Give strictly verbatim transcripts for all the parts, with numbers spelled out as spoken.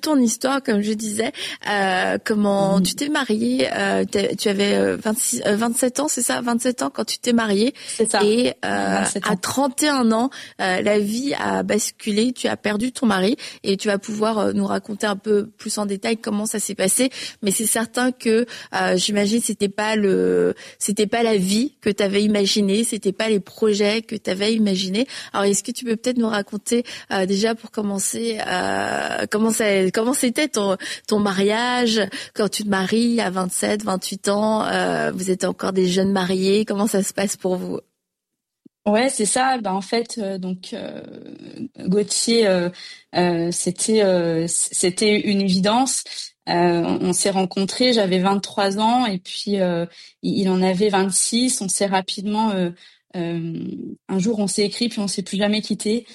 ton histoire, comme je disais. Euh, comment mmh. tu t'es mariée, euh, tu avais vingt-six, vingt-sept ans, c'est ça, vingt-sept ans quand tu t'es mariée. C'est ça. Et euh, à trente et un ans, euh, la vie a basculé, tu as perdu ton mari et tu vas pouvoir euh, nous raconter un peu plus en détail comment ça s'est passé. Mais c'est certain que euh, j'imagine c'était pas le, c'était pas la vie que tu avais imaginée, c'était pas les projets que tu avais imaginés. Alors est-ce que tu peux peut-être nous raconter euh, déjà pour commencer euh, comment ça, comment c'était ton ton mariage quand tu te maries à vingt-sept, vingt-huit ans, euh, vous êtes encore des jeunes mariés, comment ça se passe pour vous? Ouais, c'est ça. Ben en fait, euh, donc euh, Gauthier, euh, euh, c'était euh, c'était une évidence. Euh, on, on s'est rencontrés, j'avais vingt-trois ans et puis euh, il, il en avait vingt-six. On s'est rapidement euh, euh, un jour on s'est écrit puis on s'est plus jamais quitté.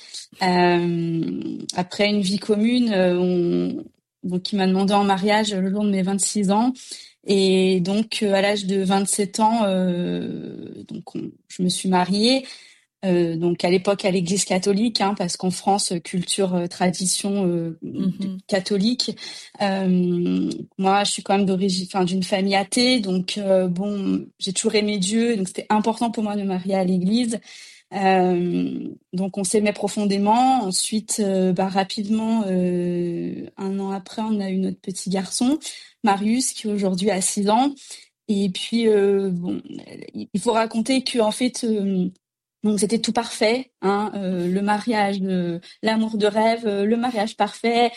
Euh, après une vie commune, euh, on, donc il m'a demandé en mariage le jour de mes vingt-six ans. Et donc euh, à l'âge de vingt-sept ans, euh, donc on, je me suis mariée. Euh, donc à l'époque à l'Église catholique, hein, parce qu'en France, culture, euh, tradition euh, Mm-hmm. catholique. Euh, moi, je suis quand même d'origine, enfin d'une famille athée, donc euh, bon, j'ai toujours aimé Dieu, donc c'était important pour moi de me marier à l'Église. Euh, donc on s'aimait profondément. Ensuite, euh, bah, rapidement, euh, un an après, on a eu notre petit garçon, Marius, qui aujourd'hui a six ans. Et puis, euh, bon, il faut raconter que en fait, euh, donc c'était tout parfait, hein, euh, le mariage, le, l'amour de rêve, euh, le mariage parfait,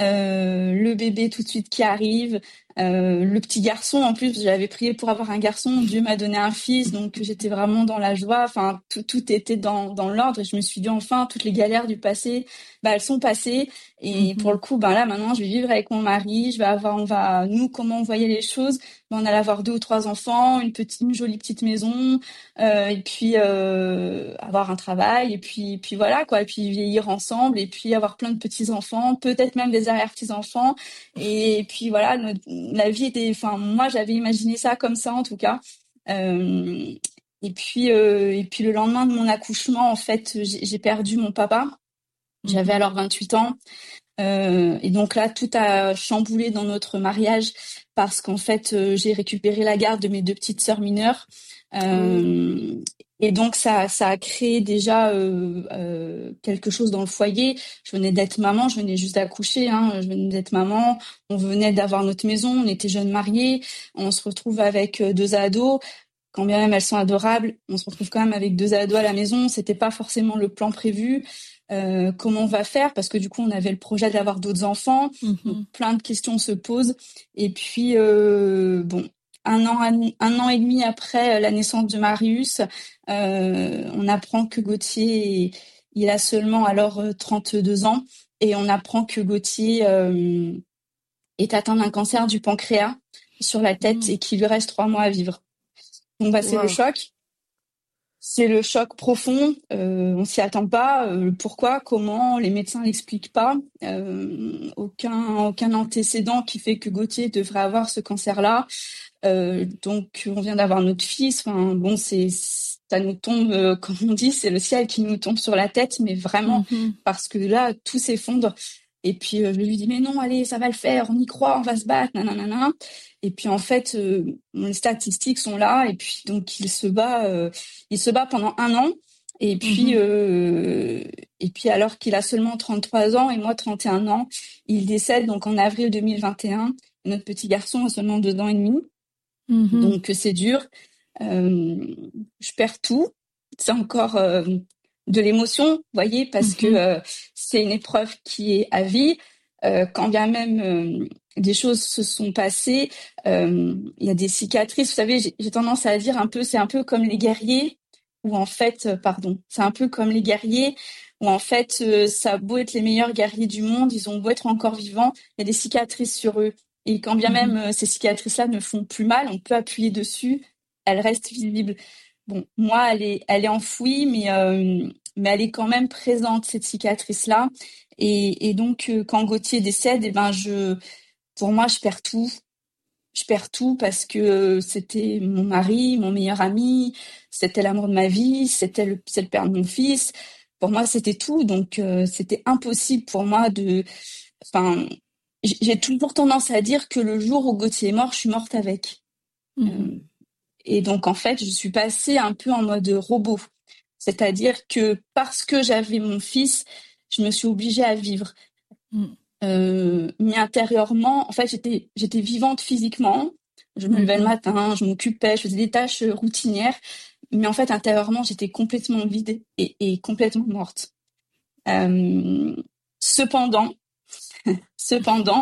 euh, le bébé tout de suite qui arrive, euh, le petit garçon. En plus, j'avais prié pour avoir un garçon, Dieu m'a donné un fils, donc j'étais vraiment dans la joie. Enfin, tout, tout était dans, dans l'ordre et je me suis dit enfin, toutes les galères du passé, bah elles sont passées. Et mm-hmm. pour le coup, ben là maintenant, je vais vivre avec mon mari, je vais avoir, on va, nous comment on voyait les choses. On allait avoir deux ou trois enfants, une petite, une jolie petite maison, euh, et puis euh, avoir un travail, et puis, puis voilà quoi, et puis vieillir ensemble, et puis avoir plein de petits enfants, peut-être même des arrière petits enfants, et puis voilà, notre, la vie était, enfin moi j'avais imaginé ça comme ça en tout cas. Euh, et puis euh, et puis le lendemain de mon accouchement, en fait, j'ai, j'ai perdu mon papa. J'avais alors vingt-huit ans. Euh, et donc là, tout a chamboulé dans notre mariage parce qu'en fait, euh, j'ai récupéré la garde de mes deux petites sœurs mineures. Euh, mmh. Et donc, ça, ça a créé déjà euh, euh, quelque chose dans le foyer. Je venais d'être maman, je venais juste d'accoucher, hein, je venais d'être maman. On venait d'avoir notre maison, on était jeunes mariés. On se retrouve avec deux ados. Quand bien même elles sont adorables, on se retrouve quand même avec deux ados à la maison. C'était pas forcément le plan prévu. Euh, comment on va faire, parce que du coup on avait le projet d'avoir d'autres enfants, mm-hmm. donc plein de questions se posent. Et puis euh, bon, un an un an et demi après la naissance de Marius, euh, on apprend que Gauthier il a seulement alors trente-deux ans, et on apprend que Gauthier euh, est atteint d'un cancer du pancréas sur la tête, mm. et qu'il lui reste trois mois à vivre. Donc bah c'est wow. le choc. C'est le choc profond, euh, on s'y attend pas. Euh, pourquoi, comment, les médecins l'expliquent pas. Euh, aucun, aucun antécédent qui fait que Gauthier devrait avoir ce cancer-là. Euh, donc, on vient d'avoir notre fils. Enfin, bon, c'est, ça nous tombe, euh, comme on dit, c'est le ciel qui nous tombe sur la tête, mais vraiment, mm-hmm. parce que là, tout s'effondre. Et puis, euh, je lui dis, mais non, allez, ça va le faire, on y croit, on va se battre, nanana. Et puis, en fait, euh, les statistiques sont là, et puis, donc, il se bat, euh, il se bat pendant un an. Et puis, mmh. euh, et puis, alors qu'il a seulement trente-trois ans et moi trente et un ans, il décède donc en avril deux mille vingt et un. Notre petit garçon a seulement deux ans et demi. Mmh. Donc, c'est dur. Euh, je perds tout. C'est encore euh, de l'émotion, vous voyez, parce mmh. que euh, c'est une épreuve qui est à vie. Euh, quand bien même euh, des choses se sont passées, euh, il y a des cicatrices. Vous savez, j'ai, j'ai tendance à dire un peu, c'est un peu comme les guerriers, où en fait, euh, pardon, c'est un peu comme les guerriers, où en fait, euh, ça a beau être les meilleurs guerriers du monde, ils ont beau être encore vivants, il y a des cicatrices sur eux. Et quand bien même euh, ces cicatrices-là ne font plus mal, on peut appuyer dessus, elles restent visibles. Bon, moi, elle est, elle est enfouie, mais euh, mais elle est quand même présente, cette cicatrice-là. Et, et donc, euh, quand Gauthier décède, eh ben, je, pour moi, je perds tout. Je perds tout parce que euh, c'était mon mari, mon meilleur ami, c'était l'amour de ma vie, c'était le, c'est le père de mon fils. Pour moi, c'était tout. Donc, euh, c'était impossible pour moi de, enfin, j'ai toujours tendance à dire que le jour où Gauthier est mort, je suis morte avec. Mmh. Euh, et donc, en fait, je suis passée un peu en mode robot. C'est-à-dire que parce que j'avais mon fils, je me suis obligée à vivre. Mmh. Euh, mais intérieurement, en fait, j'étais, j'étais vivante physiquement. Je me levais le Mmh. matin, je m'occupais, je faisais des tâches routinières. Mais en fait, intérieurement, j'étais complètement vide et, et complètement morte. Euh, cependant, cependant,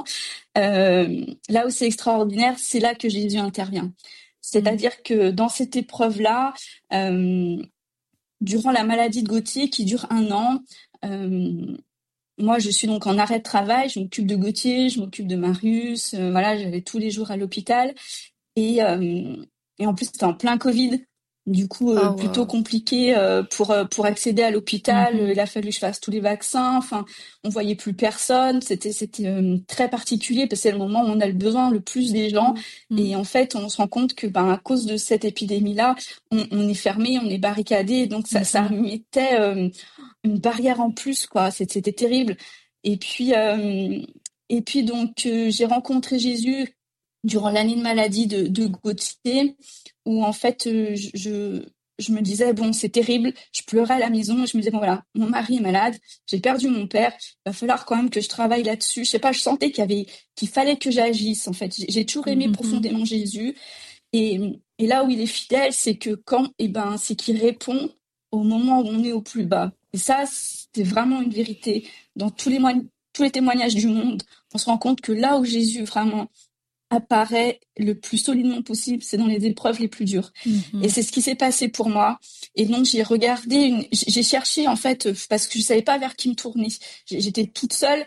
euh, là où c'est extraordinaire, c'est là que Jésus intervient. C'est-à-dire que dans cette épreuve-là, euh, durant la maladie de Gauthier qui dure un an, euh, moi je suis donc en arrêt de travail, je m'occupe de Gauthier, je m'occupe de Marius, euh, voilà, j'allais tous les jours à l'hôpital et, euh, et en plus c'était en plein Covid. Du coup, euh, Oh, plutôt wow. compliqué euh, pour euh, pour accéder à l'hôpital. Mmh. Il a fallu que je fasse tous les vaccins. Enfin, on voyait plus personne. C'était c'était euh, très particulier parce que c'est le moment où on a le besoin le plus des gens. Mmh. Et en fait, on se rend compte que ben à cause de cette épidémie-là, on, on est fermé, on est barricadé. Donc ça ça Mmh. mettait euh, une barrière en plus, quoi. C'était c'était terrible. Et puis euh, et puis donc euh, j'ai rencontré Jésus durant l'année de maladie de, de Gauthier, où en fait euh, je, je me disais bon c'est terrible, je pleurais à la maison, et je me disais bon voilà mon mari est malade, j'ai perdu mon père, il va falloir quand même que je travaille là-dessus. Je sais pas, je sentais qu'il y avait qu'il fallait que j'agisse en fait. J'ai, j'ai toujours aimé Mmh. profondément Jésus et, et là où il est fidèle, c'est que quand eh ben c'est qu'il répond au moment où on est au plus bas. Et ça c'était vraiment une vérité dans tous les moign- tous les témoignages du monde. On se rend compte que là où Jésus vraiment apparaît le plus solidement possible, c'est dans les épreuves les plus dures. Mmh. Et c'est ce qui s'est passé pour moi. Et donc j'ai regardé, une... j'ai cherché en fait parce que je savais pas vers qui me tourner. J'étais toute seule.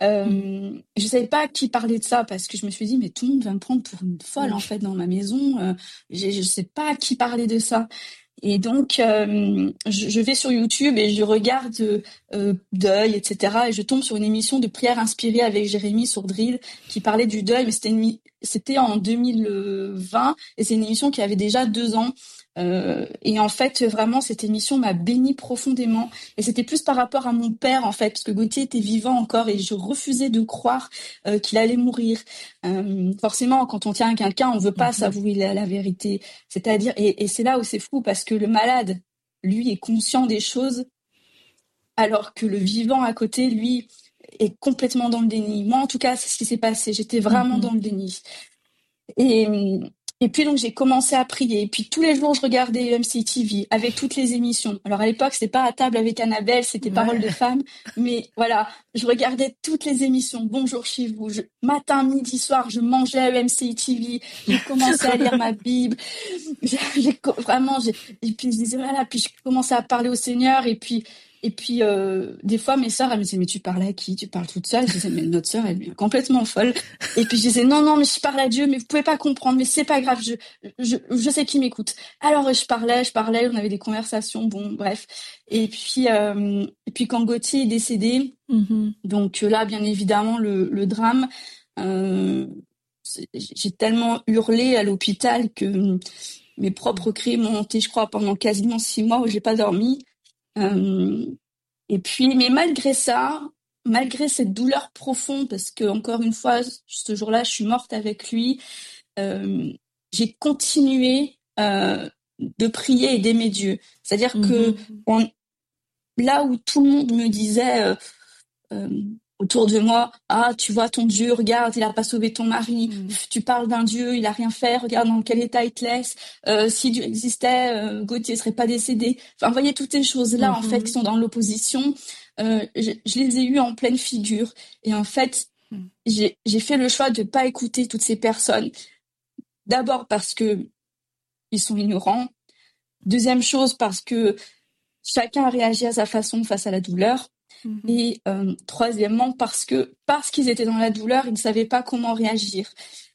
Euh, je savais pas à qui parler de ça parce que je me suis dit mais tout le monde va me prendre pour une folle en fait dans ma maison. Euh, je sais pas à qui parler de ça. Et donc, euh, je, je vais sur YouTube et je regarde euh, deuil, et cetera. Et je tombe sur une émission de prière inspirée avec Jérémy sur Drill qui parlait du deuil, mais c'était, une, c'était en deux mille vingt et c'est une émission qui avait déjà deux ans. Euh, et en fait, vraiment, cette émission m'a bénie profondément. Et c'était plus par rapport à mon père, en fait, parce que Gauthier était vivant encore et je refusais de croire euh, qu'il allait mourir. Euh, forcément, quand on tient à quelqu'un, on veut pas Mmh. s'avouer la, la vérité. C'est-à-dire, et, et c'est là où c'est fou, parce que le malade, lui, est conscient des choses, alors que le vivant à côté, lui, est complètement dans le déni. Moi, en tout cas, c'est ce qui s'est passé. J'étais vraiment Mmh. dans le déni. Et, et puis donc j'ai commencé à prier. Et puis tous les jours je regardais M C T V avec toutes les émissions. Alors à l'époque c'était pas À table avec Annabelle, c'était Paroles de Ouais. femmes. Mais voilà, je regardais toutes les émissions. Bonjour chez vous. Je, matin, midi, soir, je mangeais à M C T V. J'ai commencé à lire ma Bible. J'ai, j'ai vraiment, j'ai, et puis je disais voilà, puis je commençais à parler au Seigneur. Et puis et puis euh, des fois mes sœurs elles me disaient mais tu parles à qui? Tu parles toute seule? Je disais mais notre sœur elle est complètement folle. Et puis je disais non non mais je parle à Dieu, mais vous pouvez pas comprendre, mais c'est pas grave, je je je sais qui m'écoute. Alors je parlais, je parlais, on avait des conversations, bon bref. Et puis euh, et puis quand Gauthier est décédé, Mmh. donc là bien évidemment le le drame, euh, j'ai tellement hurlé à l'hôpital que mes propres cris m'ont hanté, je crois, pendant quasiment six mois où j'ai pas dormi. Euh, et puis, mais malgré ça, malgré cette douleur profonde, parce que encore une fois, ce jour-là, je suis morte avec lui, euh, j'ai continué euh, de prier et d'aimer Dieu. C'est-à-dire que Mmh. on, là où tout le monde me disait euh, euh, autour de moi, ah, tu vois ton Dieu, regarde, il a pas sauvé ton mari, Mmh. tu parles d'un Dieu, il a rien fait, regarde dans quel état il te laisse, euh, si Dieu existait, euh, Gauthier serait pas décédé. Enfin, vous voyez toutes ces choses-là, en fait, qui Mmh. sont dans l'opposition, euh, je, je les ai eues en pleine figure. Et en fait, Mmh. j'ai, j'ai fait le choix de pas écouter toutes ces personnes. D'abord parce que ils sont ignorants. Deuxième chose, parce que chacun réagit à sa façon face à la douleur. Mmh. Et euh, troisièmement, parce que parce qu'ils étaient dans la douleur, ils ne savaient pas comment réagir.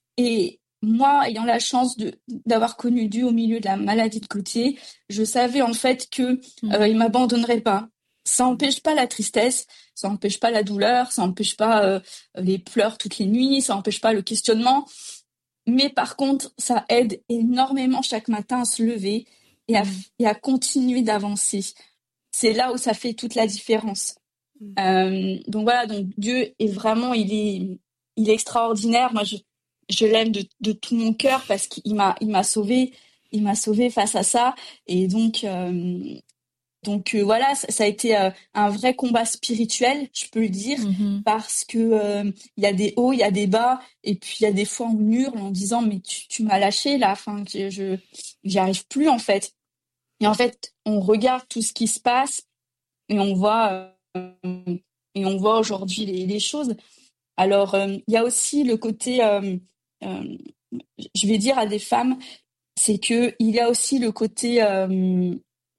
Et moi, ayant la chance de d'avoir connu Dieu au milieu de la maladie de Gauthier, je savais en fait que euh, il m'abandonnerait pas. Ça n'empêche pas la tristesse, ça n'empêche pas la douleur, ça n'empêche pas euh, les pleurs toutes les nuits, ça n'empêche pas le questionnement. Mais par contre, ça aide énormément chaque matin à se lever et à, Mmh. et à continuer d'avancer. C'est là où ça fait toute la différence. Mmh. Euh, donc voilà, donc Dieu est vraiment, il est, il est extraordinaire. Moi, je, je l'aime de, de tout mon cœur parce qu'il m'a, il m'a sauvé, il m'a sauvé face à ça. Et donc, euh, donc euh, voilà, ça, ça a été euh, un vrai combat spirituel, je peux le dire, Mhm. parce que euh, il y a des hauts, il y a des bas, et puis il y a des fois on hurle en disant mais tu, tu m'as lâché là, enfin que je, j'y arrive plus en fait. Et en fait, on regarde tout ce qui se passe et on voit euh, et on voit aujourd'hui les, les choses. Alors, euh, il y a aussi le côté, euh, euh, je vais dire à des femmes, c'est que il y a aussi le côté euh,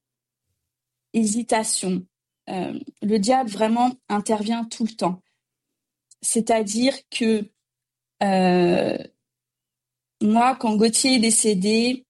hésitation. Euh, le diable vraiment intervient tout le temps. C'est-à-dire que euh, moi, quand Gauthier est décédé,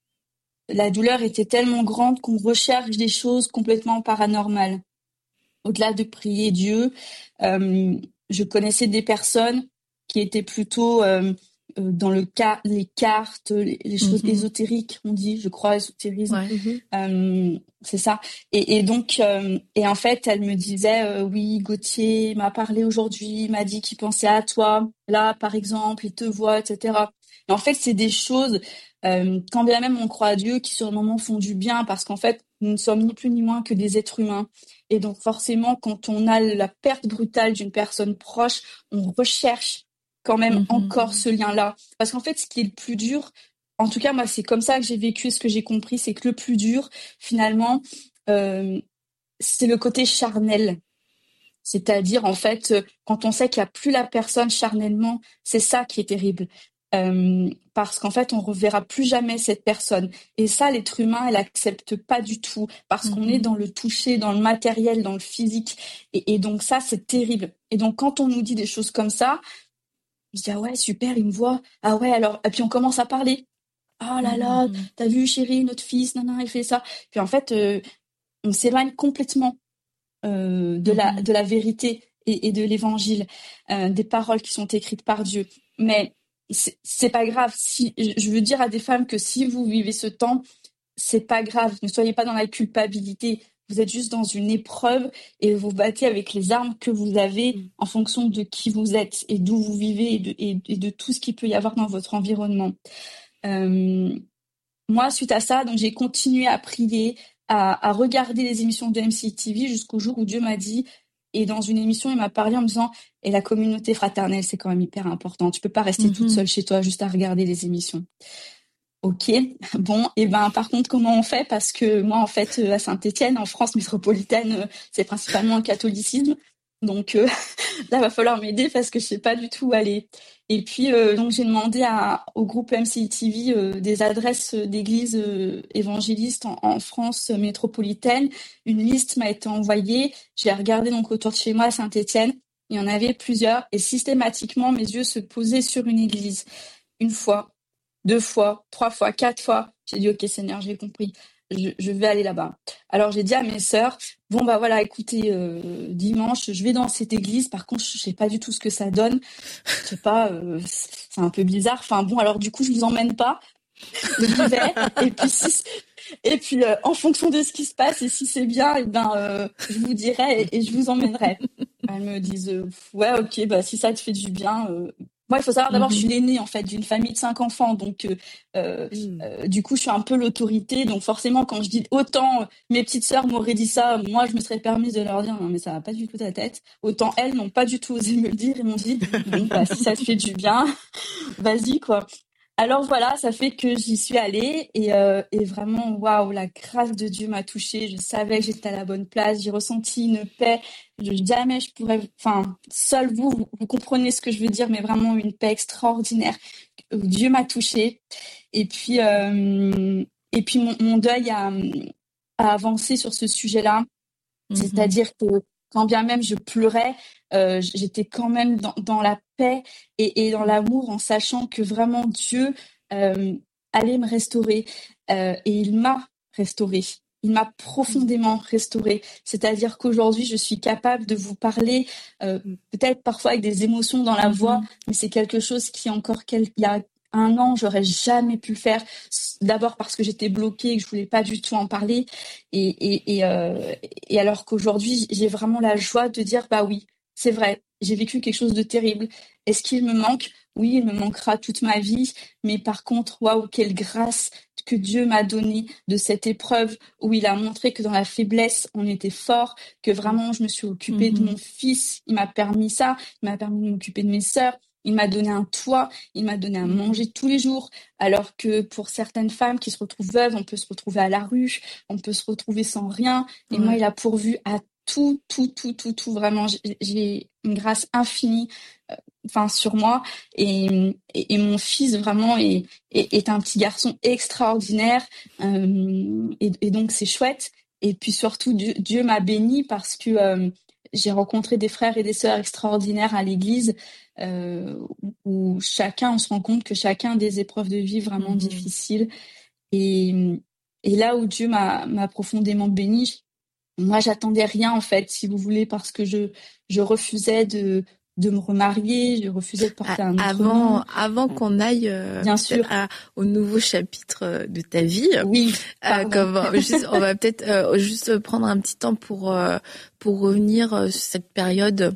la douleur était tellement grande qu'on recherche des choses complètement paranormales. Au-delà de prier Dieu, euh, je connaissais des personnes qui étaient plutôt euh, euh, dans le cas, les cartes, les, les choses Mhm. ésotériques, on dit, je crois, ésotérisme. Ouais. Mhm. Euh, c'est ça. Et, et donc, euh, et en fait, elle me disait, euh, oui, Gauthier m'a parlé aujourd'hui, m'a dit qu'il pensait à toi. Là, par exemple, il te voit, et cetera. Et en fait, c'est des choses, euh, quand bien même on croit à Dieu, qui sur le moment font du bien, parce qu'en fait, nous ne sommes ni plus ni moins que des êtres humains. Et donc, forcément, quand on a la perte brutale d'une personne proche, on recherche quand même Mhm. encore ce lien-là. Parce qu'en fait, ce qui est le plus dur, en tout cas, moi, c'est comme ça que j'ai vécu, ce que j'ai compris, c'est que le plus dur, finalement, euh, c'est le côté charnel. C'est-à-dire, en fait, euh, quand on sait qu'il n'y a plus la personne charnellement, c'est ça qui est terrible. Euh, parce qu'en fait, on reverra plus jamais cette personne. Et ça, l'être humain, elle accepte pas du tout. Parce qu'on est Mhm. dans le toucher, dans le matériel, dans le physique. Et, et donc ça, c'est terrible. Et donc, quand on nous dit des choses comme ça, on se dit, ah ouais, super, il me voit. Ah ouais, alors, et puis on commence à parler. Oh là là, Mhm. t'as vu, chérie, notre fils, non, non, il fait ça. Puis en fait, euh, on s'éloigne complètement euh, de la Mhm. de la vérité et, et de l'évangile, euh, des paroles qui sont écrites par Dieu. Mais c'est c'est pas grave. Si je veux dire à des femmes que si vous vivez ce temps, c'est pas grave. Ne soyez pas dans la culpabilité. Vous êtes juste dans une épreuve et vous battez avec les armes que vous avez Mm. en fonction de qui vous êtes et d'où vous vivez et de, et, et de tout ce qu'il peut y avoir dans votre environnement. Euh, Moi, suite à ça, donc j'ai continué à prier, à, à regarder les émissions de M C T V jusqu'au jour où Dieu m'a dit, et dans une émission, il m'a parlé en me disant, et la communauté fraternelle, c'est quand même hyper important. Tu peux pas rester toute Mhm. seule chez toi juste à regarder les émissions. Ok, bon, et ben par contre, comment on fait? Parce que moi, en fait, euh, à Saint-Étienne, en France métropolitaine, euh, c'est principalement le catholicisme. Donc euh, là, va falloir m'aider parce que je sais pas du tout où aller. Et puis, euh, donc, j'ai demandé à, au groupe M C T V euh, des adresses d'églises euh, évangélistes en, en France métropolitaine. Une liste m'a été envoyée. J'ai regardé donc autour de chez moi à Saint-Étienne. Il y en avait plusieurs et systématiquement, mes yeux se posaient sur une église. Une fois, deux fois, trois fois, quatre fois. J'ai dit, OK, Seigneur, j'ai compris. Je, je vais aller là-bas. Alors, j'ai dit à mes sœurs, bon, bah voilà, écoutez, euh, dimanche, je vais dans cette église. Par contre, je sais pas du tout ce que ça donne. Je sais pas, euh, c'est un peu bizarre. Enfin bon, alors du coup, je vous emmène pas. J'y vais. Et puis, si, et puis euh, en fonction de ce qui se passe, et si c'est bien, et ben, euh, je vous dirai et, et je vous emmènerai. Elles me disent, euh, ouais, ok, bah si ça te fait du bien. Euh... Moi, il faut savoir d'abord, je suis Mhm. l'aînée en fait d'une famille de cinq enfants, donc euh, euh, Mm. euh, du coup, je suis un peu l'autorité. Donc forcément, quand je dis autant, euh, mes petites sœurs m'auraient dit ça, moi, je me serais permise de leur dire non, mais ça va pas du tout ta tête. Autant elles n'ont pas du tout osé me le dire et m'ont dit bon, bah si ça te fait du bien, vas-y quoi. Alors voilà, ça fait que j'y suis allée et, euh, et vraiment, waouh, la grâce de Dieu m'a touchée. Je savais que j'étais à la bonne place. J'ai ressenti une paix. Je, jamais je pourrais, enfin, seul vous, vous, vous comprenez ce que je veux dire, mais vraiment une paix extraordinaire. Dieu m'a touchée. Et puis, euh, et puis mon, mon deuil a, a avancé sur ce sujet-là. Mhm. C'est-à-dire que quand bien même je pleurais, euh, j'étais quand même dans, dans la paix et, et dans l'amour en sachant que vraiment Dieu euh, allait me restaurer. Euh, et il m'a restaurée. Il m'a Mm. profondément restaurée. C'est-à-dire qu'aujourd'hui, je suis capable de vous parler, euh, Mm. peut-être parfois avec des émotions dans la voix, Mhm. mais c'est quelque chose qui encore quel... il y a un an, j'aurais jamais pu le faire. D'abord parce que j'étais bloquée et que je voulais pas du tout en parler. Et, et, et, euh, et alors qu'aujourd'hui, j'ai vraiment la joie de dire, bah oui, c'est vrai, j'ai vécu quelque chose de terrible. Est-ce qu'il me manque? Oui, il me manquera toute ma vie, mais par contre, waouh, quelle grâce que Dieu m'a donnée de cette épreuve où il a montré que dans la faiblesse, on était fort, que vraiment, je me suis occupée de Mhm. mon fils. Il m'a permis ça, il m'a permis de m'occuper de mes sœurs. Il m'a donné un toit, il m'a donné à manger tous les jours. Alors que pour certaines femmes qui se retrouvent veuves, on peut se retrouver à la rue, on peut se retrouver sans rien. Et Ouais. moi, il a pourvu à tout, tout, tout, tout, tout. Vraiment, j'ai, j'ai une grâce infinie, euh, enfin, sur moi. Et, et, et mon fils, vraiment, est, est, est un petit garçon extraordinaire. Euh, et, et donc, c'est chouette. Et puis surtout, Dieu, Dieu m'a bénie parce que euh, j'ai rencontré des frères et des sœurs extraordinaires à l'église, euh, où, où chacun, on se rend compte que chacun a des épreuves de vie vraiment Mhm. difficiles. Et, et là où Dieu m'a, m'a profondément bénie, moi, j'attendais rien, en fait, si vous voulez, parce que je, je refusais de, de me remarier, je refusais de porter un autre Avant, nom. avant qu'on aille euh, Bien peut-être sûr. à, au nouveau chapitre euh, de ta vie, Oui, euh, pardon. comme, euh, juste, on va peut-être euh, juste prendre un petit temps pour euh, pour revenir euh, sur cette période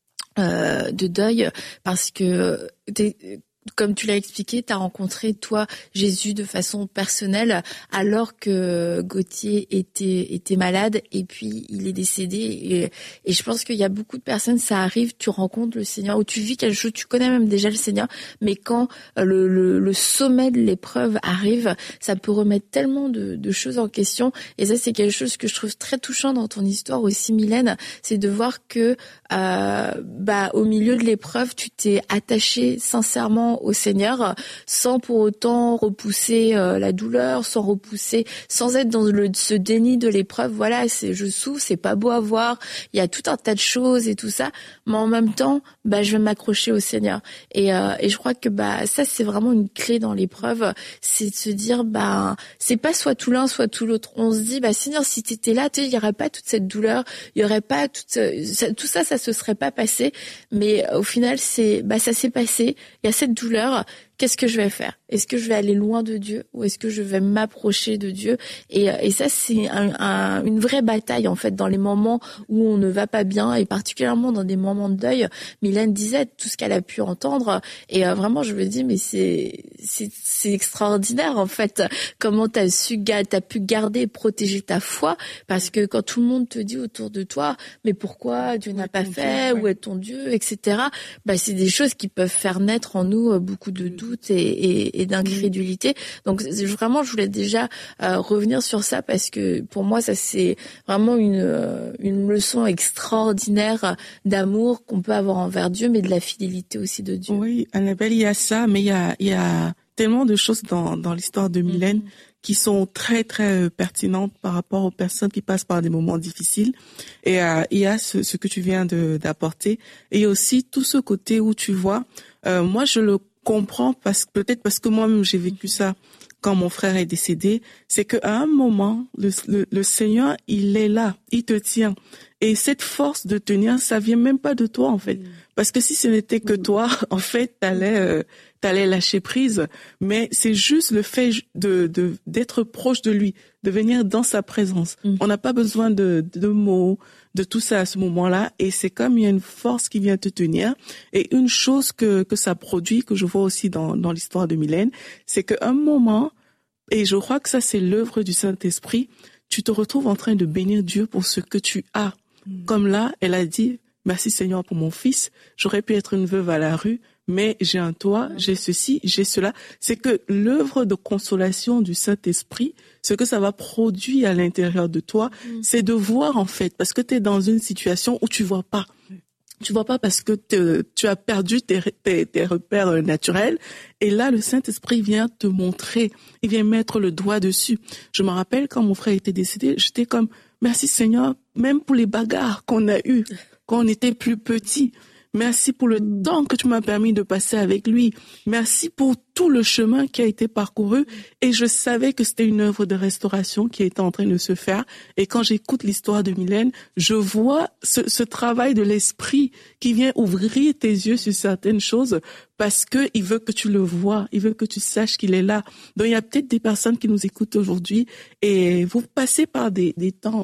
euh, de deuil, parce que t'es, comme tu l'as expliqué, tu as rencontré, toi, Jésus de façon personnelle, alors que Gauthier était était malade et puis il est décédé. Et, et je pense qu'il y a beaucoup de personnes, ça arrive, tu rencontres le Seigneur, ou tu vis quelque chose, tu connais même déjà le Seigneur, mais quand le, le, le sommet de l'épreuve arrive, ça peut remettre tellement de, de choses en question. Et ça, c'est quelque chose que je trouve très touchant dans ton histoire aussi, Mylène, c'est de voir que euh, bah, au milieu de l'épreuve, tu t'es attaché sincèrement au Seigneur, sans pour autant repousser euh, la douleur, sans repousser, sans être dans le, ce déni de l'épreuve. Voilà, c'est, je souffre, c'est pas beau à voir, il y a tout un tas de choses et tout ça, mais en même temps, bah, je vais m'accrocher au Seigneur. Et, euh, et je crois que bah ça, c'est vraiment une clé dans l'épreuve, c'est de se dire, bah, c'est pas soit tout l'un, soit tout l'autre. On se dit, bah Seigneur, si t'étais là, il y aurait pas toute cette douleur, il y aurait pas toute, ça, tout ça, ça se serait pas passé. Mais au final, c'est, bah ça s'est passé. Il y a cette douleur. Qu'est-ce que je vais faire? Est-ce que je vais aller loin de Dieu ou est-ce que je vais m'approcher de Dieu? Et, et ça, c'est un, un, une vraie bataille, en fait, dans les moments où on ne va pas bien et particulièrement dans des moments de deuil. Mylène disait tout ce qu'elle a pu entendre et euh, vraiment, je me dis, mais c'est, c'est, c'est extraordinaire, en fait, comment t'as su, t'as pu garder et protéger ta foi, parce que quand tout le monde te dit autour de toi, mais pourquoi Dieu n'a pas fait, où est ton Dieu, et cetera, bah, c'est des choses qui peuvent faire naître en nous beaucoup de doutes et, et, et d'incrédulité. Donc vraiment, je voulais déjà euh, revenir sur ça parce que pour moi, ça c'est vraiment une euh, une leçon extraordinaire d'amour qu'on peut avoir envers Dieu, mais de la fidélité aussi de Dieu. Oui, Annabelle, il y a ça, mais il y a il y a tellement de choses dans dans l'histoire de Mylène mm-hmm. qui sont très très euh, pertinentes par rapport aux personnes qui passent par des moments difficiles. Et euh, il y a ce, ce que tu viens de d'apporter, et aussi tout ce côté où tu vois, euh, moi je le comprends parce que peut-être parce que moi-même j'ai vécu ça quand mon frère est décédé, c'est qu'à un moment le, le, le Seigneur il est là, il te tient, et cette force de tenir, ça vient même pas de toi en fait, parce que si ce n'était que toi, en fait t'allais euh, t'allais lâcher prise, mais c'est juste le fait de de d'être proche de lui, de venir dans sa présence. Mm. On n'a pas besoin de de mots, de tout ça à ce moment-là, et c'est comme il y a une force qui vient te tenir. Et une chose que que ça produit, que je vois aussi dans dans l'histoire de Mylène, c'est qu'à un moment, et je crois que ça c'est l'œuvre du Saint-Esprit, tu te retrouves en train de bénir Dieu pour ce que tu as. Mm. Comme là, elle a dit, merci Seigneur pour mon fils, j'aurais pu être une veuve à la rue, mais j'ai un toit, j'ai ceci, j'ai cela. C'est que l'œuvre de consolation du Saint-Esprit, ce que ça va produire à l'intérieur de toi, mmh. c'est de voir en fait, parce que tu es dans une situation où tu vois pas. Tu vois pas parce que te, tu as perdu tes, tes, tes repères naturels. Et là, le Saint-Esprit vient te montrer, il vient mettre le doigt dessus. Je me rappelle quand mon frère était décédé, j'étais comme, merci Seigneur, même pour les bagarres qu'on a eues quand on était plus petits. Merci pour le temps que tu m'as permis de passer avec lui. Merci pour tout le chemin qui a été parcouru. Et je savais que c'était une œuvre de restauration qui était en train de se faire. Et quand j'écoute l'histoire de Mylène, je vois ce, ce travail de l'esprit qui vient ouvrir tes yeux sur certaines choses parce que il veut que tu le vois. Il veut que tu saches qu'il est là. Donc il y a peut-être des personnes qui nous écoutent aujourd'hui et vous passez par des, des temps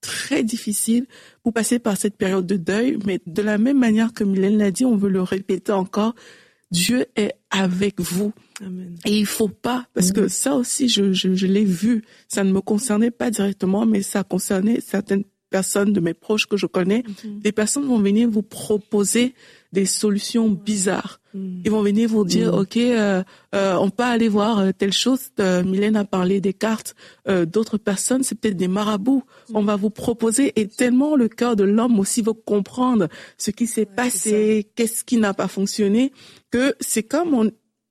très difficile pour passer par cette période de deuil. Mais de la même manière que Mylène l'a dit, on veut le répéter encore, Dieu est avec vous. Amen. Et il faut pas, parce que ça aussi, je, je, je l'ai vu, ça ne me concernait pas directement, mais ça concernait certaines personnes de mes proches que je connais. Mm-hmm. Des personnes vont venir vous proposer des solutions bizarres. Mm. Ils vont venir vous dire, mm. OK, euh, euh, on peut aller voir euh, telle chose. Euh, Mylène a parlé des cartes. Euh, d'autres personnes, c'est peut-être des marabouts. Mm. On va vous proposer. Et tellement le cœur de l'homme aussi veut comprendre ce qui s'est ouais, passé, qu'est-ce qui n'a pas fonctionné, que c'est comme on...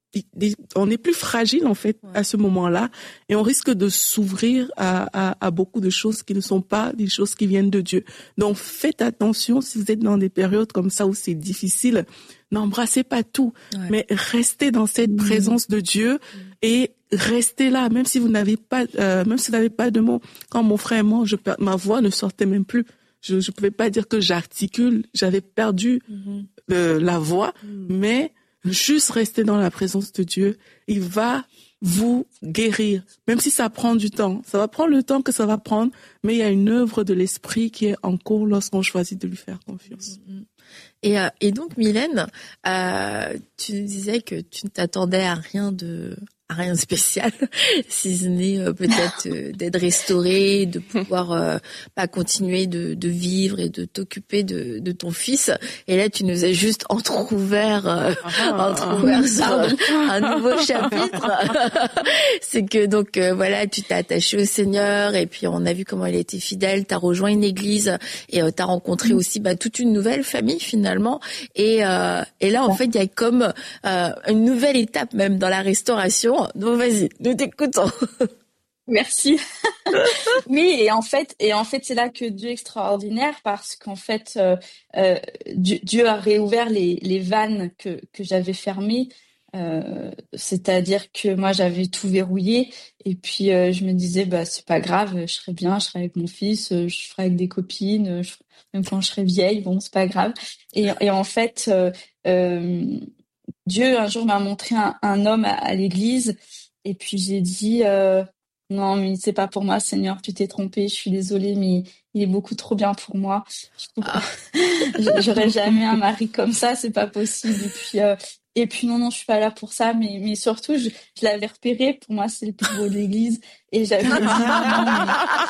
on est plus fragile en fait ouais. à ce moment-là et on risque de s'ouvrir à, à, à beaucoup de choses qui ne sont pas des choses qui viennent de Dieu. Donc faites attention si vous êtes dans des périodes comme ça où c'est difficile, n'embrassez pas tout, ouais. mais restez dans cette mmh. présence de Dieu mmh. et restez là, même si vous n'avez pas, euh, même si vous n'avez pas de mots. Quand mon frère est mort, je, ma voix ne sortait même plus. Je ne pouvais pas dire que j'articule, j'avais perdu mmh. euh, la voix, mmh. mais juste rester dans la présence de Dieu, il va vous guérir, même si ça prend du temps. Ça va prendre le temps que ça va prendre, mais il y a une œuvre de l'esprit qui est en cours lorsqu'on choisit de lui faire confiance. Et, euh, et donc, Mylène, euh, tu disais que tu ne t'attendais à rien de... à rien de spécial, si ce n'est euh, peut-être euh, d'être restaurée, de pouvoir euh, pas continuer de, de vivre et de t'occuper de, de ton fils. Et là, tu nous as juste entrouvert, euh, ah, entrouvert sur un nouveau chapitre. C'est que donc euh, voilà, tu t'es attaché au Seigneur et puis on a vu comment il était fidèle. T'as rejoint une église et euh, t'as rencontré aussi bah, toute une nouvelle famille finalement. Et euh, et là, en fait, il y a comme euh, une nouvelle étape même dans la restauration. Donc vas-y, nous t'écoutons. Merci. Oui, et en fait, et en fait, c'est là que Dieu est extraordinaire parce qu'en fait, euh, euh, Dieu, Dieu a réouvert les, les vannes que que j'avais fermées. Euh, c'est-à-dire que moi j'avais tout verrouillé et puis euh, je me disais bah c'est pas grave, je serai bien, je serai avec mon fils, je serai avec des copines, je, même quand je serai vieille, bon c'est pas grave. Et, et en fait. Euh, euh, Dieu, un jour, m'a montré un, un homme à, à l'église et puis j'ai dit euh, « Non, mais c'est pas pour moi, Seigneur, tu t'es trompé, je suis désolée, mais il est beaucoup trop bien pour moi. Ah. J'aurais jamais un mari comme ça, c'est pas possible. » Et puis, euh, et puis non, non, je suis pas là pour ça, mais, mais surtout, je, je l'avais repéré, pour moi, c'est le plus beau de l'église et j'avais dit « Non, non,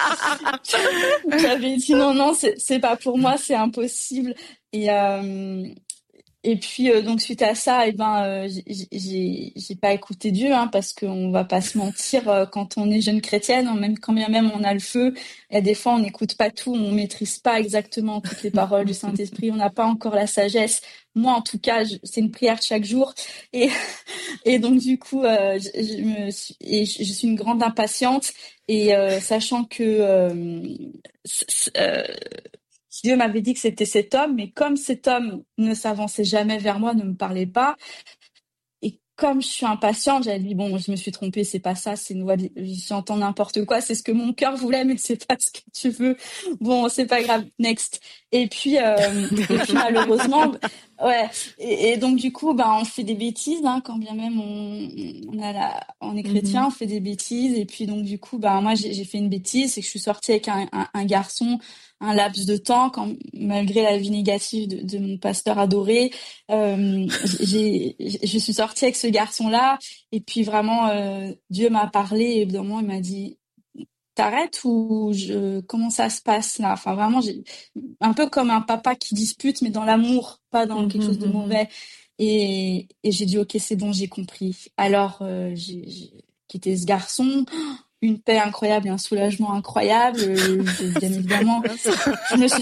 mais... j'avais dit « Non, non, c'est, c'est pas pour moi, c'est impossible. » Et... Euh, Et puis euh, donc suite à ça, eh ben euh, j'ai, j'ai j'ai pas écouté Dieu, hein, parce qu'on va pas se mentir, euh, quand on est jeune chrétienne, même quand bien même on a le feu, et des fois on n'écoute pas tout, on maîtrise pas exactement toutes les paroles du Saint-Esprit, on n'a pas encore la sagesse. Moi en tout cas, je, c'est une prière chaque jour, et et donc du coup, euh, je, je me suis, et je, je suis une grande impatiente, et euh, sachant que euh, euh, Dieu m'avait dit que c'était cet homme, mais comme cet homme ne s'avançait jamais vers moi, ne me parlait pas, et comme je suis impatiente, j'avais dit bon, je me suis trompée, c'est pas ça, c'est une voix, j'entends n'importe quoi, c'est ce que mon cœur voulait, mais c'est pas ce que tu veux. Bon, c'est pas grave, next. Et puis, euh, et puis malheureusement, ouais. Et, et donc du coup, ben on fait des bêtises, hein, quand bien même on, on a la, on est chrétien, mm-hmm. on fait des bêtises. Et puis donc du coup, ben moi j'ai, j'ai fait une bêtise, c'est que je suis sortie avec un, un, un garçon. Un laps de temps, quand malgré la vie négative de, de mon pasteur adoré, euh, j'ai, je suis sortie avec ce garçon-là, et puis vraiment euh, Dieu m'a parlé, et d'un moment il m'a dit t'arrêtes ou je, comment ça se passe là, enfin vraiment j'ai un peu comme un papa qui dispute, mais dans l'amour, pas dans mmh, quelque chose de mauvais. Et, et j'ai dit ok, c'est bon, j'ai compris. Alors euh, j'ai, j'ai quitté ce garçon. Une paix incroyable et un soulagement incroyable. Euh, bien évidemment, je me suis,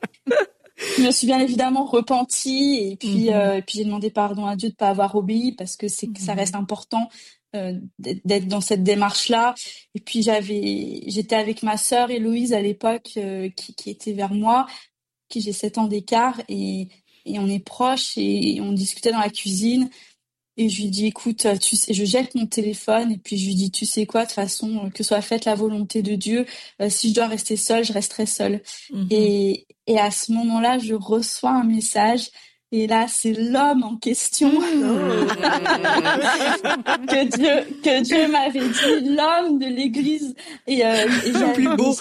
je me suis bien évidemment repentie, et puis, mm-hmm. euh, et puis j'ai demandé pardon à Dieu de pas avoir obéi, parce que c'est mm-hmm. ça reste important euh, d'être dans cette démarche-là. Et puis j'avais, j'étais avec ma sœur Héloïse à l'époque, euh, qui, qui était vers moi, qui j'ai sept ans d'écart, et, et on est proches, et on discutait dans la cuisine. Et je lui dis, écoute, tu sais, je jette mon téléphone, et puis je lui dis, tu sais quoi, de toute façon, que soit faite la volonté de Dieu, euh, si je dois rester seule, je resterai seule. Mm-hmm. Et, et à ce moment-là, je reçois un message Et là, c'est l'homme en question que Dieu que Dieu m'avait dit, l'homme de l'église. Et, euh, et le plus beau.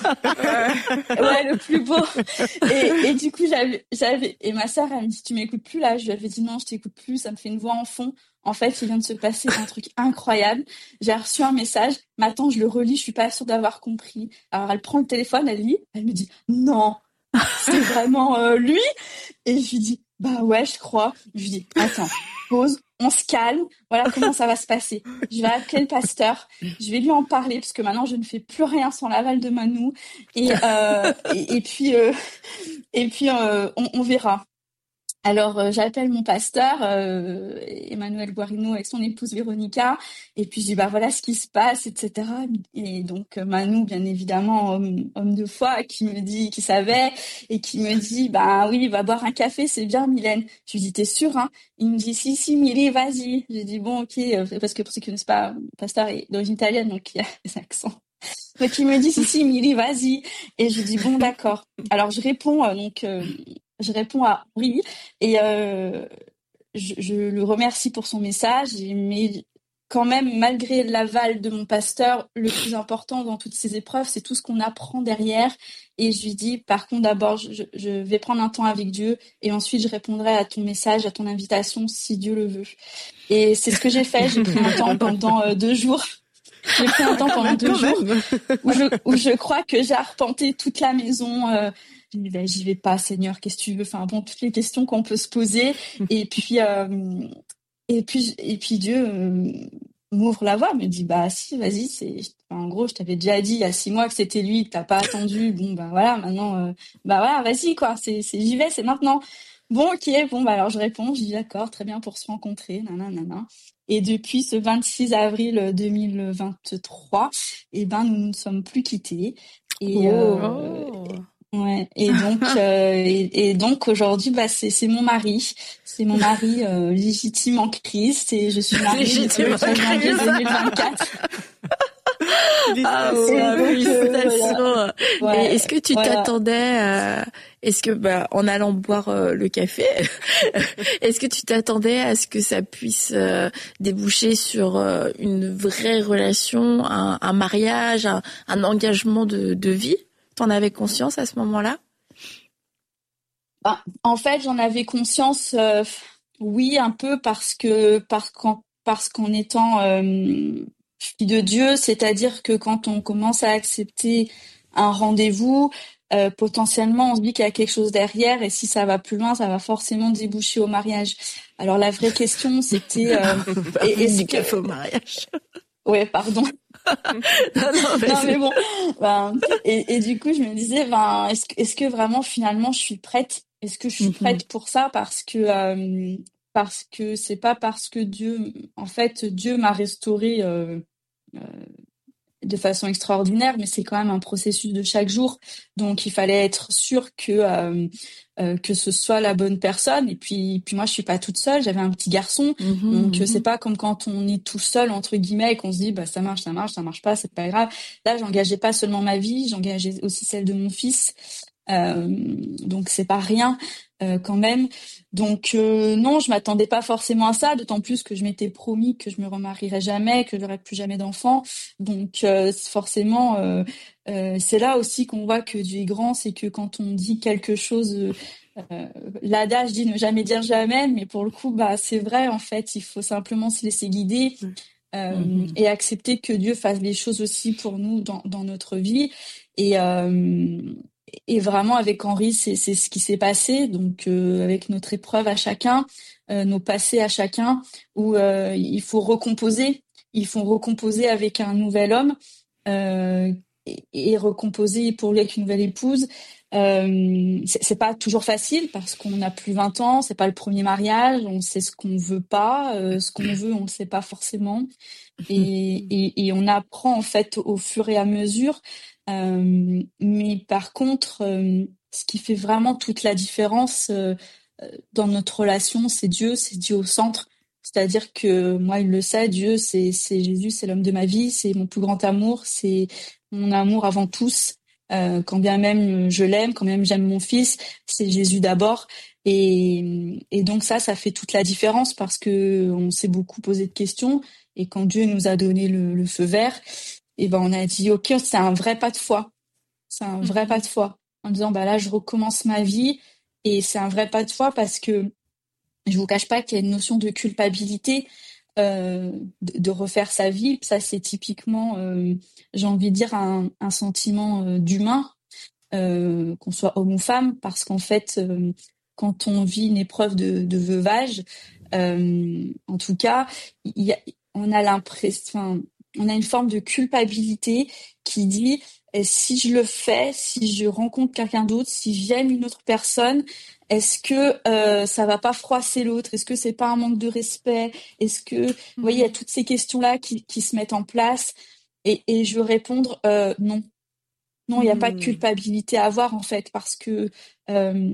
Ouais, le plus beau. Et, et du coup, j'avais j'avais et ma sœur, elle me dit, tu m'écoutes plus là? Je lui avais dit non, je t'écoute plus. Ça me fait une voix en fond. En fait, il vient de se passer un truc incroyable. J'ai reçu un message. Maintenant, je le relis. Je suis pas sûre d'avoir compris. Alors, elle prend le téléphone, elle lit. Elle me dit non, c'est vraiment euh, lui. Et je lui dis bah ouais, je crois. Je lui dis attends, pause, on se calme. Voilà comment ça va se passer. Je vais appeler le pasteur. Je vais lui en parler parce que maintenant, je ne fais plus rien sans l'aval de Manou. Et euh, et, et puis euh, et puis euh, on, on verra. Alors, euh, j'appelle mon pasteur, euh, Emmanuel Guarino, avec son épouse Véronica, et puis je dis, bah voilà ce qui se passe, et cetera. Et donc, euh, Manu, bien évidemment, homme, homme de foi, qui me dit, qui savait, et qui me dit, bah oui, va boire un café, c'est bien, Mylène. Je lui dis, t'es sûre, hein? Il me dit, si, si, Milly, vas-y. J'ai dit, bon, ok, euh, parce que pour ceux qui ne connaissent pas, mon pasteur est d'origine italienne, donc il y a des accents. Donc, il me dit, si, si, Milly, vas-y. Et je lui dis, bon, d'accord. Alors, je réponds, euh, donc... Euh, Je réponds à oui et euh, je, je le remercie pour son message. Mais quand même, malgré l'aval de mon pasteur, le plus important dans toutes ces épreuves, c'est tout ce qu'on apprend derrière. Et je lui dis, par contre, d'abord, je, je vais prendre un temps avec Dieu et ensuite je répondrai à ton message, à ton invitation, si Dieu le veut. Et c'est ce que j'ai fait. J'ai pris un temps pendant euh, deux jours. J'ai pris un temps pendant deux jours où je, où je crois que j'ai arpenté toute la maison. Euh, J'ai dit, ben, j'y vais pas, Seigneur, qu'est-ce que tu veux? Enfin, bon, toutes les questions qu'on peut se poser. Et puis, euh, et puis, et puis Dieu euh, m'ouvre la voie, me dit, bah, si, vas-y, c'est, enfin, en gros, je t'avais déjà dit il y a six mois que c'était lui, que t'as pas attendu. Bon, bah, voilà, maintenant, euh, bah, voilà, vas-y, quoi, c'est, c'est, j'y vais, c'est maintenant. Bon, ok, bon, bah, alors je réponds, je dis, d'accord, très bien pour se rencontrer, nanana. Et depuis ce vingt-six avril deux mille vingt-trois, eh ben, nous ne nous sommes plus quittés. Et, Oh. euh, Ouais, et donc euh, et, et donc aujourd'hui bah c'est c'est mon mari, c'est mon mari euh, légitime en Christ et je suis mariée depuis le treize janvier deux mille vingt-quatre. Ah ouais, félicitations. Ouais, et est-ce que tu voilà. t'attendais à... Est-ce que bah en allant boire euh, le café, est-ce que tu t'attendais à ce que ça puisse euh, déboucher sur euh, une vraie relation, un, un mariage, un, un engagement de, de vie? T'en avais conscience à ce moment-là? Bah, en fait, j'en avais conscience, euh, oui, un peu parce que parce qu'en parce qu'en étant euh, fille de Dieu, c'est-à-dire que quand on commence à accepter un rendez-vous, euh, potentiellement, on se dit qu'il y a quelque chose derrière, et si ça va plus loin, ça va forcément déboucher au mariage. Alors la vraie question, c'était euh, est-ce que au mariage? Ouais, pardon. non, non, mais, non, mais bon. Ben, et, et du coup, je me disais, ben, est-ce que, est-ce que vraiment, finalement, je suis prête? Est-ce que je suis prête pour ça? Parce que, euh, parce que c'est pas parce que Dieu, en fait, Dieu m'a restaurée euh, euh, de façon extraordinaire, mais c'est quand même un processus de chaque jour. Donc, il fallait être sûr que euh, euh, que ce soit la bonne personne. Et puis, puis moi, je suis pas toute seule. J'avais un petit garçon, mm-hmm, donc mm-hmm. c'est pas comme quand on est tout seul entre guillemets et qu'on se dit bah ça marche, ça marche, ça marche pas, c'est pas grave. Là, j'engageais pas seulement ma vie, j'engageais aussi celle de mon fils. Euh, donc c'est pas rien euh, quand même. Donc euh, non, je m'attendais pas forcément à ça, d'autant plus que je m'étais promis que je me remarierais jamais, que j'aurais plus jamais d'enfants. Donc euh, forcément, euh, euh, c'est là aussi qu'on voit que Dieu est grand, c'est que quand on dit quelque chose, euh, l'adage dit ne jamais dire jamais, mais pour le coup, bah c'est vrai en fait. Il faut simplement se laisser guider. Euh, mm-hmm. Et accepter que Dieu fasse les choses aussi pour nous dans, dans notre vie. Et euh, Et vraiment, avec Henri, c'est, c'est ce qui s'est passé. Donc, euh, avec notre épreuve à chacun, euh, nos passés à chacun, où euh, il faut recomposer. Il faut recomposer avec un nouvel homme euh, et, et recomposer pour lui avec une nouvelle épouse. Euh, c'est, c'est pas toujours facile parce qu'on n'a plus vingt ans, c'est pas le premier mariage, on sait ce qu'on veut pas, euh, ce qu'on veut, on le sait pas forcément. Et, et, et on apprend en fait au fur et à mesure. Euh, mais par contre, euh, ce qui fait vraiment toute la différence euh, dans notre relation, c'est Dieu, c'est Dieu au centre. C'est-à-dire que moi, il le sait, Dieu, c'est, c'est Jésus, c'est l'homme de ma vie, c'est mon plus grand amour, c'est mon amour avant tous. Euh, quand bien même je l'aime, quand même j'aime mon fils, c'est Jésus d'abord. Et, et donc ça, ça fait toute la différence parce que on s'est beaucoup posé de questions. Et quand Dieu nous a donné le, le feu vert, et ben on a dit ok, c'est un vrai pas de foi, c'est un vrai pas de foi. En disant bah là je recommence ma vie et c'est un vrai pas de foi parce que je vous cache pas qu'il y a une notion de culpabilité. Euh, de, de refaire sa vie, ça c'est typiquement, euh, j'ai envie de dire, un, un sentiment euh, d'humain, euh, qu'on soit homme ou femme, parce qu'en fait, euh, quand on vit une épreuve de, de veuvage, euh, en tout cas, il y a, on a l'impression, enfin, on a une forme de culpabilité qui dit eh, si je le fais, si je rencontre quelqu'un d'autre, si j'aime une autre personne, est-ce que euh, ça va pas froisser l'autre? Est-ce que c'est pas un manque de respect? Est-ce que, vous voyez, il y a toutes ces questions-là qui, qui se mettent en place. Et, et je veux répondre euh, non. Non, il n'y a mmh. pas de culpabilité à avoir, en fait, parce que euh,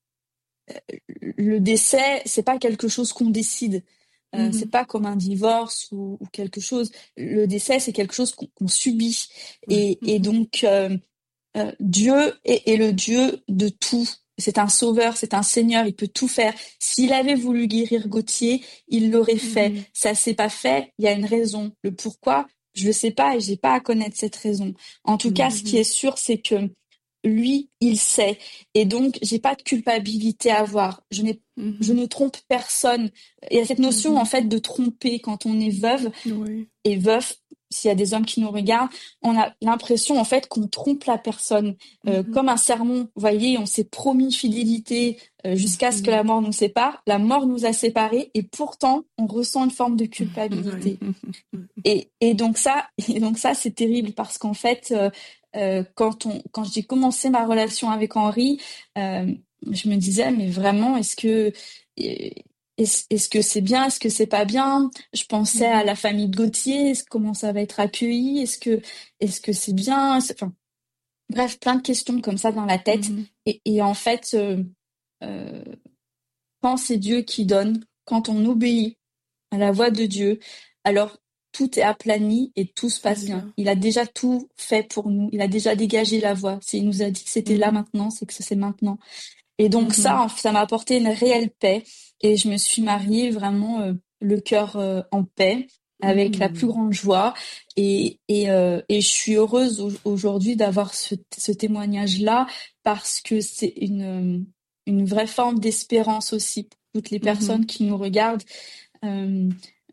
le décès, c'est pas quelque chose qu'on décide. Euh, mmh. C'est pas comme un divorce ou, ou quelque chose. Le décès, c'est quelque chose qu'on, qu'on subit. Et, mmh. et donc, euh, euh, Dieu est, est le Dieu de tout. C'est un sauveur, c'est un Seigneur, il peut tout faire. S'il avait voulu guérir Gauthier, il l'aurait fait. Mmh. Ça s'est pas fait, il y a une raison. Le pourquoi, je le sais pas et j'ai pas à connaître cette raison. En tout mmh. cas, ce qui est sûr, c'est que lui, il sait. Et donc, j'ai pas de culpabilité à avoir. Je n'ai, mmh. je ne trompe personne. Il y a cette notion, mmh. en fait, de tromper quand on est veuve oui. et veuf. S'il y a des hommes qui nous regardent, on a l'impression en fait qu'on trompe la personne, euh, mm-hmm. comme un sermon. Vous voyez, on s'est promis fidélité euh, jusqu'à mm-hmm. ce que la mort nous sépare. La mort nous a séparés et pourtant on ressent une forme de culpabilité. Mm-hmm. Et, et donc ça, et donc ça c'est terrible parce qu'en fait, euh, euh, quand on, quand j'ai commencé ma relation avec Henri, euh, je me disais mais vraiment est-ce que euh, Est-ce, est-ce que c'est bien? Est-ce que c'est pas bien? Je pensais mmh. à la famille de Gauthier. Est-ce, comment ça va être accueilli? Est-ce que, est-ce que c'est bien? C'est, enfin, bref, plein de questions comme ça dans la tête. Mmh. Et, et en fait, euh, euh, quand c'est Dieu qui donne, quand on obéit à la voix de Dieu, alors tout est aplani et tout se passe bien. Il a déjà tout fait pour nous. Il a déjà dégagé la voie. S'il nous a dit que c'était mmh. là maintenant, c'est que c'est maintenant. Et donc mmh. ça, ça m'a apporté une réelle paix. Et je me suis mariée vraiment euh, le cœur euh, en paix, avec mmh. la plus grande joie. Et, et, euh, et je suis heureuse au- aujourd'hui d'avoir ce, ce témoignage-là parce que c'est une, une vraie forme d'espérance aussi pour toutes les personnes mmh. qui nous regardent. Euh,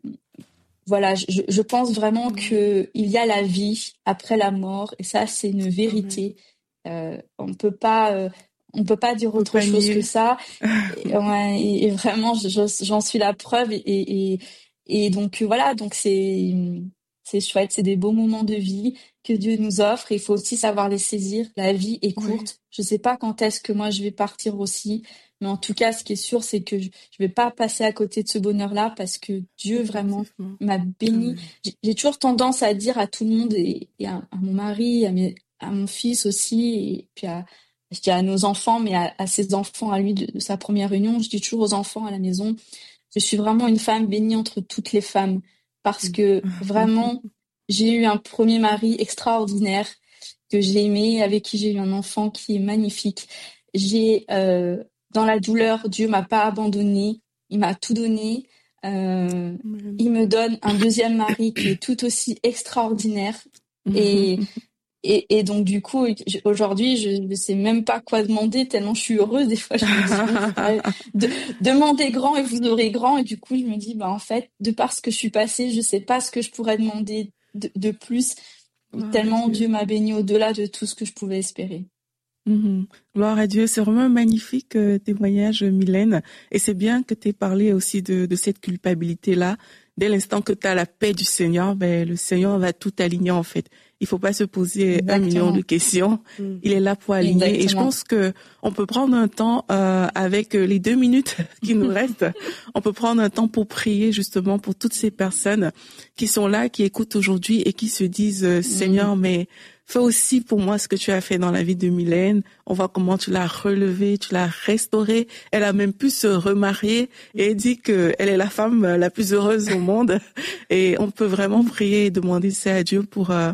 voilà, je, je pense vraiment mmh. qu'il y a la vie après la mort. Et ça, c'est une vérité. Euh, on ne peut pas... Euh, On peut pas dire autre chose que ça. Et, ouais, et, et vraiment, je, je, j'en suis la preuve. Et, et, et donc voilà, donc c'est c'est chouette, c'est des beaux moments de vie que Dieu nous offre. Il faut aussi savoir les saisir. La vie est courte. Oui. Je sais pas quand est-ce que moi je vais partir aussi, mais en tout cas, ce qui est sûr, c'est que je, je vais pas passer à côté de ce bonheur-là parce que Dieu vraiment m'a béni. Oui. J'ai, j'ai toujours tendance à dire à tout le monde et, et à, à mon mari, à, mes, à mon fils aussi, et puis à je dis à nos enfants, mais à, à ses enfants, à lui, de, de sa première réunion, je dis toujours aux enfants à la maison, je suis vraiment une femme bénie entre toutes les femmes, parce que vraiment, j'ai eu un premier mari extraordinaire, que j'ai aimé, avec qui j'ai eu un enfant qui est magnifique. J'ai, euh, dans la douleur, Dieu m'a pas abandonnée, il m'a tout donné. Euh, il me donne un deuxième mari qui est tout aussi extraordinaire. Et Et, et donc du coup aujourd'hui je ne sais même pas quoi demander tellement je suis heureuse. Des fois je me dis de, demandez grand et vous aurez grand, et du coup je me dis bah en fait de par ce que je suis passée je sais pas ce que je pourrais demander de, de plus. Gloire tellement Dieu. Dieu m'a bénie au-delà de tout ce que je pouvais espérer. Mmh. Gloire à Dieu, c'est vraiment un magnifique euh, témoignage, Mylène, et c'est bien que tu aies parlé aussi de, de cette culpabilité-là. Dès l'instant que tu as la paix du Seigneur, ben, le Seigneur va tout aligner en fait. Il faut pas se poser Exactement. un million de questions. Mm. Il est là pour aligner. Exactement. Et je pense que on peut prendre un temps euh, avec les deux minutes qui nous restent. On peut prendre un temps pour prier justement pour toutes ces personnes qui sont là, qui écoutent aujourd'hui et qui se disent euh, Seigneur, mm. mais fais aussi pour moi ce que tu as fait dans la vie de Mylène. On voit comment tu l'as relevée, tu l'as restaurée. Elle a même pu se remarier et elle dit que elle est la femme la plus heureuse au monde. Et on peut vraiment prier et demander ça à Dieu pour euh,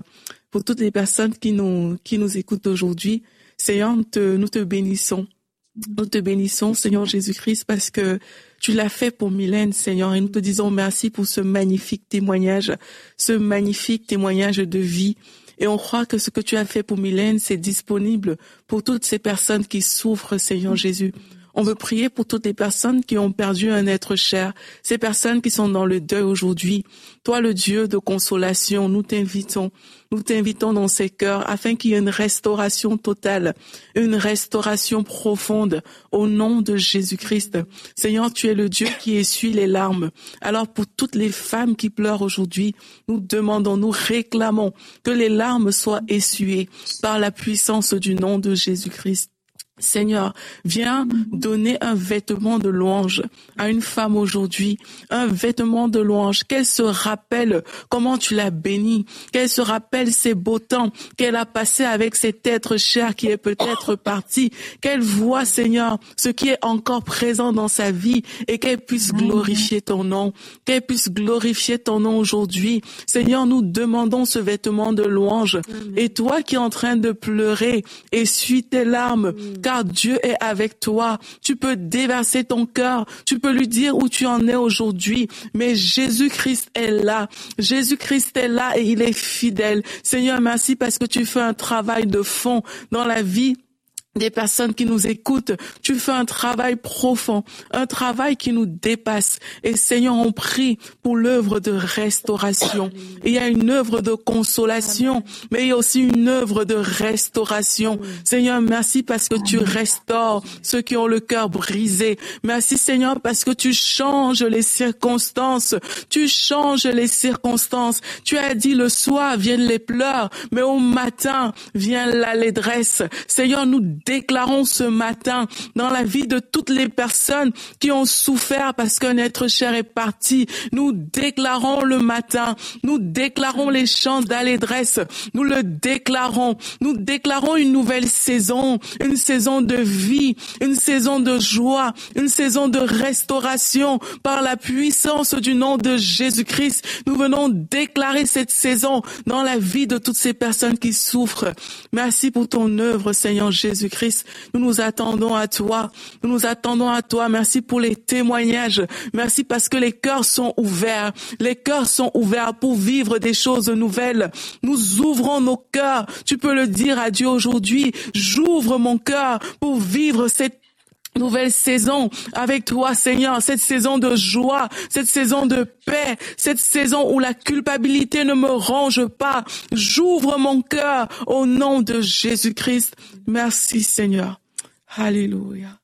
pour toutes les personnes qui nous, qui nous écoutent aujourd'hui. Seigneur, nous te, nous te bénissons. Nous te bénissons, Seigneur Jésus-Christ, parce que tu l'as fait pour Mylène, Seigneur, et nous te disons merci pour ce magnifique témoignage, ce magnifique témoignage de vie. Et on croit que ce que tu as fait pour Mylène, c'est disponible pour toutes ces personnes qui souffrent, Seigneur Jésus. On veut prier pour toutes les personnes qui ont perdu un être cher, ces personnes qui sont dans le deuil aujourd'hui. Toi, le Dieu de consolation, nous t'invitons, nous t'invitons dans ces cœurs afin qu'il y ait une restauration totale, une restauration profonde au nom de Jésus-Christ. Seigneur, tu es le Dieu qui essuie les larmes. Alors pour toutes les femmes qui pleurent aujourd'hui, nous demandons, nous réclamons que les larmes soient essuyées par la puissance du nom de Jésus-Christ. Seigneur, viens donner un vêtement de louange à une femme aujourd'hui, un vêtement de louange, qu'elle se rappelle comment tu l'as bénie, qu'elle se rappelle ces beaux temps qu'elle a passé avec cet être cher qui est peut-être parti, qu'elle voit, Seigneur, ce qui est encore présent dans sa vie et qu'elle puisse glorifier ton nom, qu'elle puisse glorifier ton nom aujourd'hui. Seigneur, nous demandons ce vêtement de louange. Et toi qui es en train de pleurer, essuie tes larmes, car Dieu est avec toi. Tu peux déverser ton cœur, tu peux lui dire où tu en es aujourd'hui, mais Jésus-Christ est là. Jésus-Christ est là et il est fidèle. Seigneur, merci parce que tu fais un travail de fond dans la vie des personnes qui nous écoutent. Tu fais un travail profond, un travail qui nous dépasse. Et Seigneur, on prie pour l'œuvre de restauration. Il y a une œuvre de consolation, mais il y a aussi une œuvre de restauration. Seigneur, merci parce que tu restaures ceux qui ont le cœur brisé. Merci Seigneur parce que tu changes les circonstances. Tu changes les circonstances. Tu as dit le soir viennent les pleurs, mais au matin vient l'allégresse. Seigneur, nous déclarons ce matin dans la vie de toutes les personnes qui ont souffert parce qu'un être cher est parti. Nous déclarons le matin, nous déclarons les chants d'allégresse, nous le déclarons, nous déclarons une nouvelle saison, une saison de vie, une saison de joie, une saison de restauration par la puissance du nom de Jésus-Christ. Nous venons déclarer cette saison dans la vie de toutes ces personnes qui souffrent. Merci pour ton œuvre, Seigneur Jésus-Christ. Nous nous attendons à toi. Nous nous attendons à toi. Merci pour les témoignages. Merci parce que les cœurs sont ouverts. Les cœurs sont ouverts pour vivre des choses nouvelles. Nous ouvrons nos cœurs. Tu peux le dire à Dieu aujourd'hui. J'ouvre mon cœur pour vivre cette nouvelle saison avec toi, Seigneur, cette saison de joie, cette saison de paix, cette saison où la culpabilité ne me ronge pas. J'ouvre mon cœur au nom de Jésus-Christ. Merci, Seigneur. Alléluia.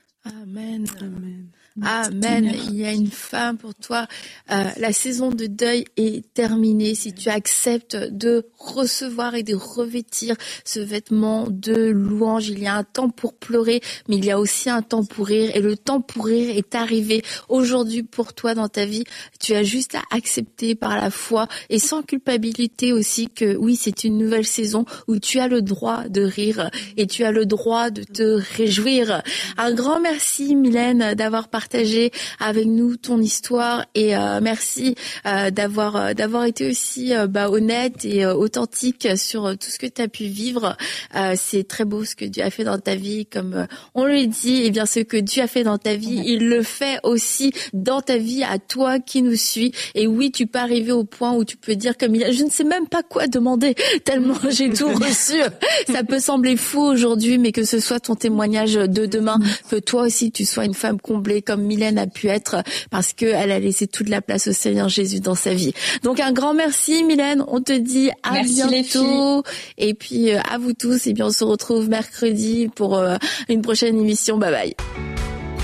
Amen. Amen. Amen. Il y a une femme pour toi. Euh, la saison de deuil est terminée. Si tu acceptes de recevoir et de revêtir ce vêtement de louange, il y a un temps pour pleurer, mais il y a aussi un temps pour rire. Et le temps pour rire est arrivé aujourd'hui pour toi dans ta vie. Tu as juste à accepter par la foi et sans culpabilité aussi que oui, c'est une nouvelle saison où tu as le droit de rire et tu as le droit de te réjouir. Un grand merci, Mylène, d'avoir partagé partagé avec nous ton histoire et euh, merci euh, d'avoir euh, d'avoir été aussi euh, bah, honnête et euh, authentique sur euh, tout ce que tu as pu vivre. Euh, c'est très beau ce que Dieu a fait dans ta vie, comme euh, on le dit. Et bien ce que Dieu a fait dans ta vie, il le fait aussi dans ta vie à toi qui nous suis. Et oui, tu peux arriver au point où tu peux dire comme il a, je ne sais même pas quoi demander tellement j'ai tout reçu. Ça peut sembler fou aujourd'hui, mais que ce soit ton témoignage de demain, que toi aussi tu sois une femme comblée comme Mylène a pu être, parce que elle a laissé toute la place au Seigneur Jésus dans sa vie. Donc un grand merci, Mylène. On te dit à merci bientôt. Et puis euh, à vous tous, et bien on se retrouve mercredi pour euh, une prochaine émission. Bye bye.